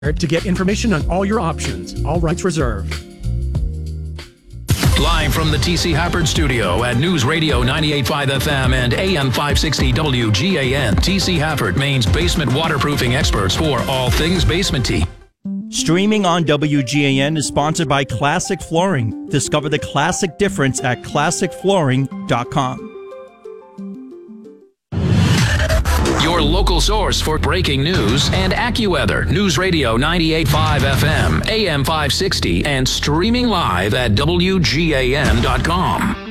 to get information on all your options. All rights reserved. Live from the T.C. Hafford Studio at News Radio 98.5 FM and AM 560 WGAN. T.C. Hafford, Maine's basement waterproofing experts for all things basement tea. Streaming on WGAN is sponsored by Classic Flooring. Discover the classic difference at classicflooring.com. Your local source for breaking news and AccuWeather. News Radio 98.5 FM, AM 560, and streaming live at WGAN.com.